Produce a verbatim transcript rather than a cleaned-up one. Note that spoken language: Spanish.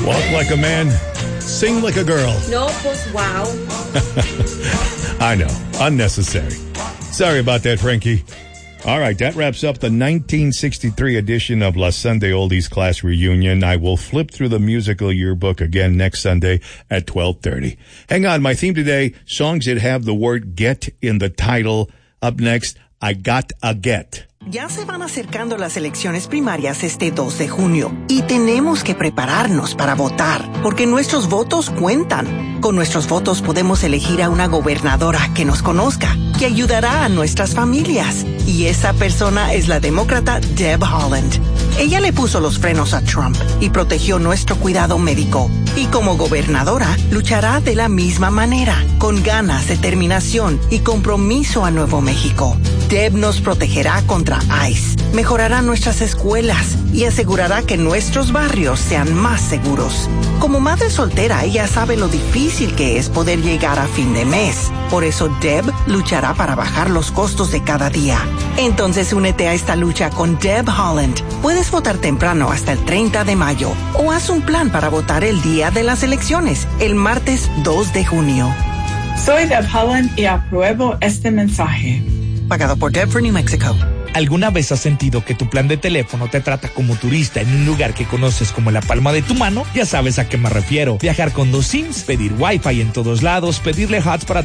Walk like a man, sing like a girl. No, pues wow. I know, unnecessary. Sorry about that, Frankie. All right, that wraps up the nineteen sixty-three edition of La Sunday Oldies Class Reunion. I will flip through the musical yearbook again next Sunday at twelve thirty. Hang on, my theme today, songs that have the word get in the title. Up next, I Got a Get. Ya se van acercando las elecciones primarias este dos de junio y tenemos que prepararnos para votar, porque nuestros votos cuentan. Con nuestros votos podemos elegir a una gobernadora que nos conozca, que ayudará a nuestras familias. Y esa persona es la demócrata Deb Haaland. Ella le puso los frenos a Trump y protegió nuestro cuidado médico. Y como gobernadora, luchará de la misma manera, con ganas, determinación y compromiso a Nuevo México. Deb nos protegerá contra ICE, mejorará nuestras escuelas y asegurará que nuestros barrios sean más seguros. Como madre soltera, ella sabe lo difícil que es poder llegar a fin de mes. Por eso Deb luchará para bajar los costos de cada día. Entonces únete a esta lucha con Deb Haaland. Puedes votar temprano hasta el treinta de mayo o haz un plan para votar el día de las elecciones, el martes dos de junio. Soy Deb Haaland y apruebo este mensaje. Pagado por Deb for New Mexico. ¿Alguna vez has sentido que tu plan de teléfono te trata como turista en un lugar que conoces como la palma de tu mano? Ya sabes a qué me refiero. Viajar con dos SIMs, pedir Wi-Fi en todos lados, pedirle hots para